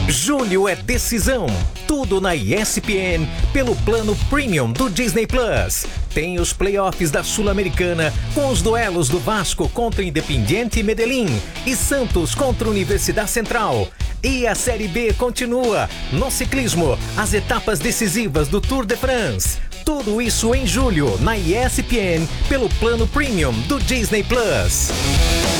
Julho é decisão. Tudo na ESPN pelo plano Premium do Disney Plus. Tem os playoffs da Sul-Americana com os duelos do Vasco contra Independiente Medellín e Santos contra Universidade Central. E a Série B continua. No ciclismo, as etapas decisivas do Tour de France. Tudo isso em julho na ESPN pelo plano Premium do Disney Plus.